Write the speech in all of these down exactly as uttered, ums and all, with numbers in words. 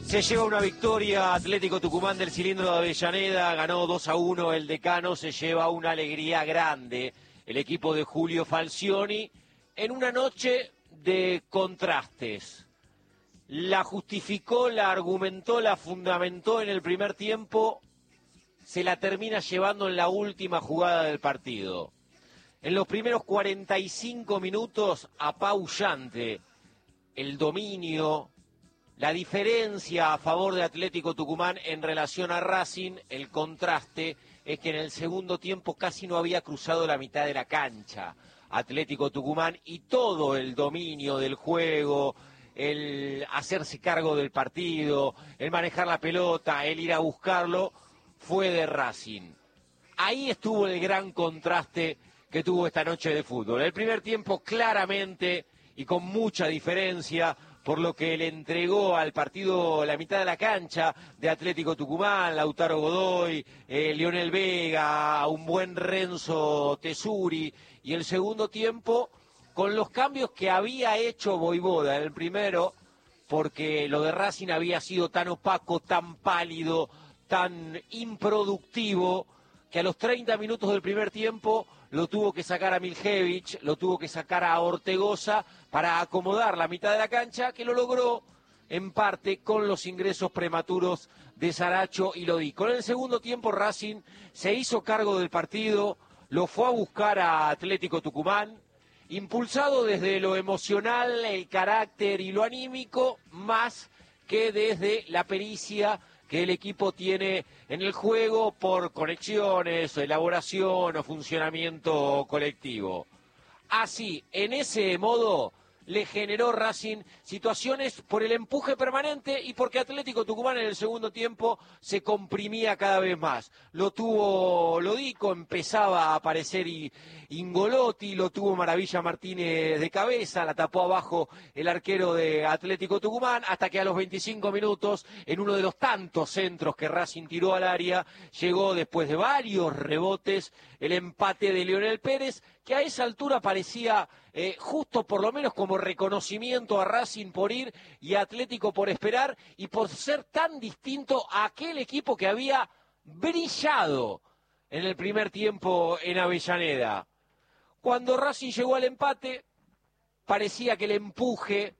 Se lleva una victoria Atlético Tucumán del cilindro de Avellaneda, ganó dos a uno el Decano, se lleva una alegría grande el equipo de Julio Falcioni en una noche de contrastes. La justificó, la argumentó, la fundamentó en el primer tiempo, se la termina llevando en la última jugada del partido. En los primeros cuarenta y cinco minutos, apabullante el dominio, la diferencia a favor de Atlético Tucumán en relación a Racing. El contraste es que en el segundo tiempo casi no había cruzado la mitad de la cancha Atlético Tucumán, y todo el dominio del juego, el hacerse cargo del partido, el manejar la pelota, el ir a buscarlo, fue de Racing. Ahí estuvo el gran contraste que tuvo esta noche de fútbol. El primer tiempo claramente y con mucha diferencia, por lo que le entregó al partido la mitad de la cancha de Atlético Tucumán, Lautaro Godoy, eh, Lionel Vega, un buen Renzo Tesuri, y el segundo tiempo con los cambios que había hecho Voivoda en el primero, porque lo de Racing había sido tan opaco, tan pálido, tan improductivo, que a los treinta minutos del primer tiempo lo tuvo que sacar a Miljevich, lo tuvo que sacar a Ortegoza para acomodar la mitad de la cancha, que lo logró en parte con los ingresos prematuros de Saracho y Lodi. Con el segundo tiempo Racing se hizo cargo del partido, lo fue a buscar a Atlético Tucumán, impulsado desde lo emocional, el carácter y lo anímico, más que desde la pericia que el equipo tiene en el juego por conexiones, elaboración o funcionamiento colectivo. Así, en ese modo, le generó Racing situaciones por el empuje permanente y porque Atlético Tucumán en el segundo tiempo se comprimía cada vez más. Lo tuvo Lodico, empezaba a aparecer y Ingolotti, lo tuvo Maravilla Martínez de cabeza, la tapó abajo el arquero de Atlético Tucumán, hasta que a los veinticinco minutos, en uno de los tantos centros que Racing tiró al área, llegó después de varios rebotes el empate de Lionel Pérez, que a esa altura parecía eh, justo por lo menos como reconocimiento a Racing por ir y a Atlético por esperar y por ser tan distinto a aquel equipo que había brillado en el primer tiempo en Avellaneda. Cuando Racing llegó al empate, parecía que el empuje,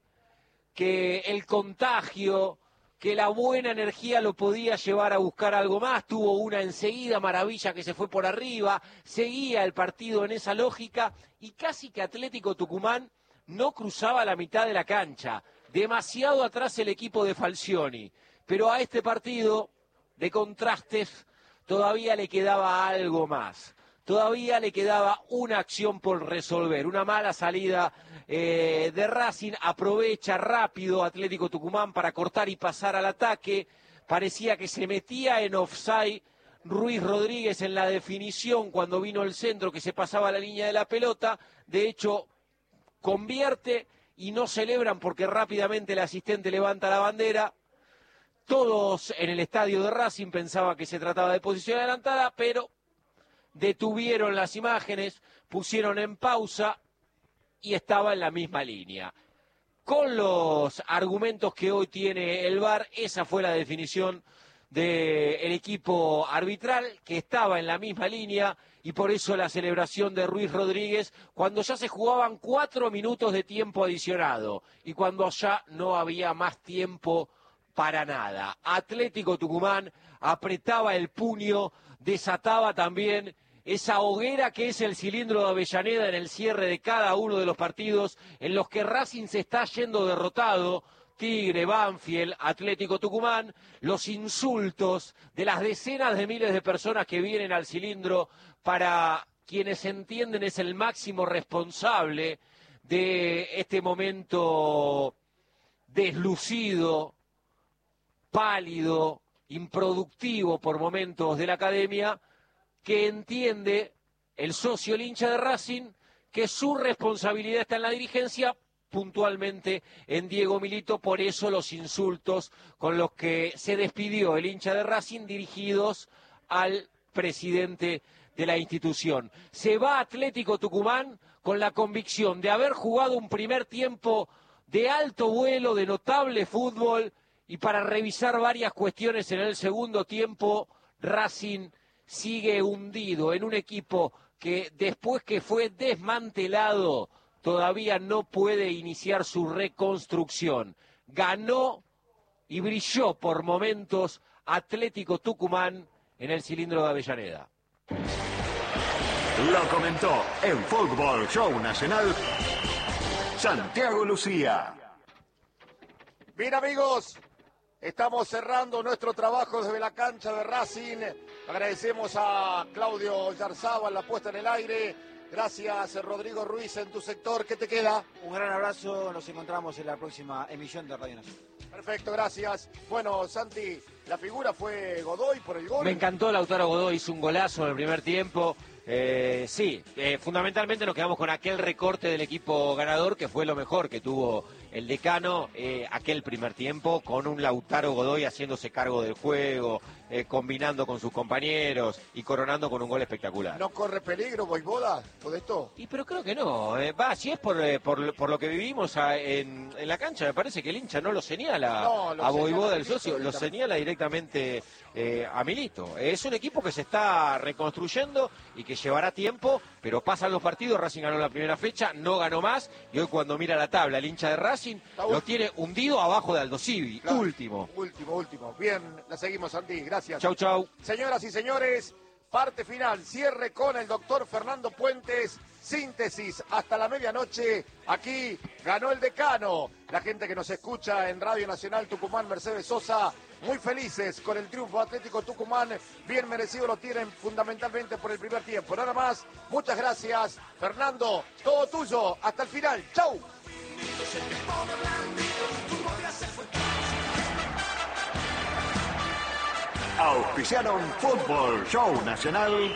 que el contagio, que la buena energía lo podía llevar a buscar algo más. Tuvo una enseguida, Maravilla, que se fue por arriba, seguía el partido en esa lógica, y casi que Atlético Tucumán no cruzaba la mitad de la cancha. Demasiado atrás el equipo de Falcioni. Pero a este partido de contrastes todavía le quedaba algo más. Todavía le quedaba una acción por resolver, una mala salida eh, de Racing, aprovecha rápido Atlético Tucumán para cortar y pasar al ataque, parecía que se metía en offside Ruiz Rodríguez en la definición cuando vino el centro, que se pasaba la línea de la pelota, de hecho convierte y no celebran porque rápidamente el asistente levanta la bandera. Todos en el estadio de Racing pensaban que se trataba de posición adelantada, pero detuvieron las imágenes, pusieron en pausa y estaba en la misma línea. Con los argumentos que hoy tiene el V A R, esa fue la definición del equipo arbitral, que estaba en la misma línea, y por eso la celebración de Ruiz Rodríguez cuando ya se jugaban cuatro minutos de tiempo adicionado y cuando ya no había más tiempo para nada. Atlético Tucumán apretaba el puño, desataba también esa hoguera que es el cilindro de Avellaneda en el cierre de cada uno de los partidos en los que Racing se está yendo derrotado. Tigre, Banfield, Atlético Tucumán, los insultos de las decenas de miles de personas que vienen al cilindro, para quienes entienden es el máximo responsable de este momento deslucido, pálido, improductivo por momentos de la academia, que entiende el socio, el hincha de Racing, que su responsabilidad está en la dirigencia, puntualmente en Diego Milito. Por eso los insultos con los que se despidió el hincha de Racing, dirigidos al presidente de la institución. Se va Atlético Tucumán con la convicción de haber jugado un primer tiempo de alto vuelo, de notable fútbol, y para revisar varias cuestiones en el segundo tiempo. Racing sigue hundido en un equipo que después que fue desmantelado todavía no puede iniciar su reconstrucción. Ganó y brilló por momentos Atlético Tucumán en el cilindro de Avellaneda. Lo comentó en Fútbol Show Nacional Santiago Lucía. Bien, amigos, estamos cerrando nuestro trabajo desde la cancha de Racing. Agradecemos a Claudio Yarzábal la puesta en el aire. Gracias, Rodrigo Ruiz, en tu sector. ¿Qué te queda? Un gran abrazo, nos encontramos en la próxima emisión de Radio Nacional. Perfecto, gracias. Bueno, Santi, la figura fue Godoy por el gol. Me encantó Lautaro Godoy, hizo un golazo en el primer tiempo. Eh, sí, eh, fundamentalmente nos quedamos con aquel recorte del equipo ganador, que fue lo mejor que tuvo el Decano, eh, aquel primer tiempo, con un Lautaro Godoy haciéndose cargo del juego, eh, combinando con sus compañeros y coronando con un gol espectacular. ¿No corre peligro Voivoda por esto? Y pero creo que no, eh, va, si es por, eh, por, por lo que vivimos a, en, en la cancha, me parece que el hincha no lo señala no, lo a Voivoda, el Milito, socio, lo señala directamente eh, a Milito. Es un equipo que se está reconstruyendo y que llevará tiempo, pero pasan los partidos. Racing ganó la primera fecha, no ganó más, y hoy cuando mira la tabla, el hincha de Racing lo tiene hundido abajo de Aldo Civi, claro, último. Último, último. Bien, la seguimos, Santi, gracias. Chau, chau. Señoras y señores, parte final, cierre con el doctor Fernando Puentes, síntesis hasta la medianoche. Aquí ganó el Decano. La gente que nos escucha en Radio Nacional Tucumán, Mercedes Sosa, muy felices con el triunfo Atlético Tucumán, bien merecido lo tienen fundamentalmente por el primer tiempo. Nada más, muchas gracias. Fernando, todo tuyo, hasta el final. ¡Chau! Auspiciaron Fútbol Show Nacional.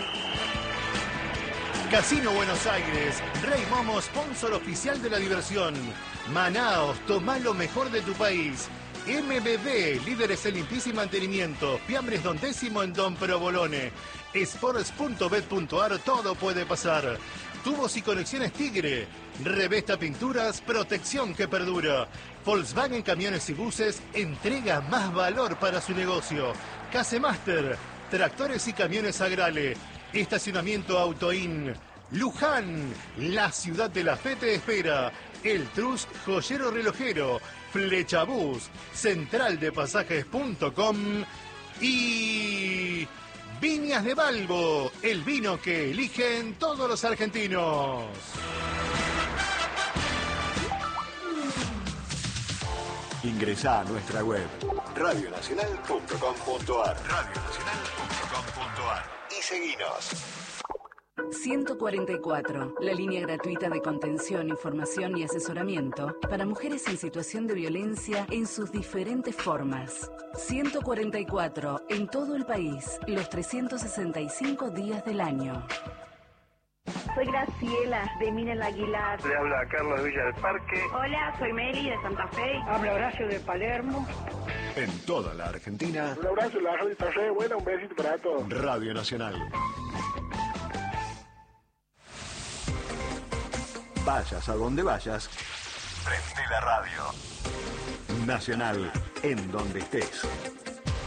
Casino Buenos Aires, Rey Momo, sponsor oficial de la diversión. Manaos, toma lo mejor de tu país. M B B, líderes en limpieza y mantenimiento. Fiambres Don Décimo en Don Provolone. Sports punto bet punto ar, todo puede pasar. Tubos y conexiones Tigre. Revesta Pinturas, protección que perdura. Volkswagen Camiones y Buses, entrega más valor para su negocio. Casemaster, tractores y camiones Agrale. Estacionamiento Autoin. Luján, la ciudad de la fe te espera. El Trust Joyero Relojero. Flechabús, central de pasajes punto com y Viñas de Balbo, el vino que eligen todos los argentinos. Ingresá a nuestra web radio nacional punto com punto ar radio nacional punto com punto ar y seguinos. ciento cuarenta y cuatro, la línea gratuita de contención, información y asesoramiento para mujeres en situación de violencia en sus diferentes formas. ciento cuarenta y cuatro, en todo el país, los trescientos sesenta y cinco días del año. Soy Graciela, de Minel Aguilar. Le habla Carlos Villa del Parque. Hola, soy Meli, de Santa Fe. Habla Horacio, de Palermo. En toda la Argentina. Un abrazo, la radio está re buena, un besito para todos. Radio Nacional. Vayas a donde vayas, prende la radio. Nacional, en donde estés.